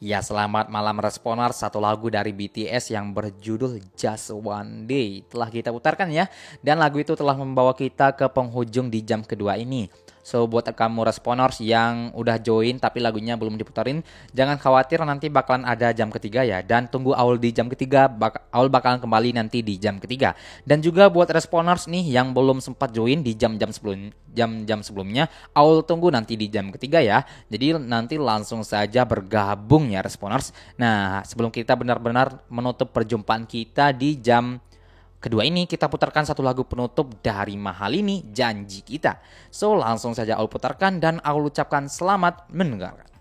Ya, selamat malam Responer. Satu lagu dari BTS yang berjudul Just One Day telah kita putarkan ya. Dan lagu itu telah membawa kita ke penghujung di jam kedua ini. So, buat kamu Responers yang udah join tapi lagunya belum diputarin, jangan khawatir, nanti bakalan ada jam ketiga ya. Dan tunggu Aul di jam ketiga, Aul bakalan kembali nanti di jam ketiga. Dan juga buat Responers nih yang belum sempat join di jam-jam sebelumnya, Aul tunggu nanti di jam ketiga ya. Jadi nanti langsung saja bergabung ya Responers. Nah, sebelum kita benar-benar menutup perjumpaan kita di jam kedua ini, kita putarkan satu lagu penutup dari Mahal ini, Janji Kita. So, langsung saja Aul putarkan dan Aul ucapkan selamat mendengarkan.